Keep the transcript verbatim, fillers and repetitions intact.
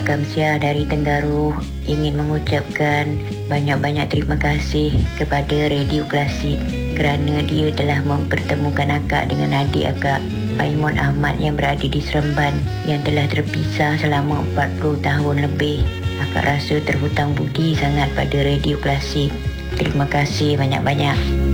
Kamsia dari Tenggaruh ingin mengucapkan banyak-banyak terima kasih kepada Radio Klasik kerana dia telah mempertemukan akak dengan adik akak Paimun Ahmad yang berada di Seremban yang telah terpisah selama empat puluh tahun lebih. Akak rasa terhutang budi sangat pada Radio Klasik. Terima kasih banyak-banyak.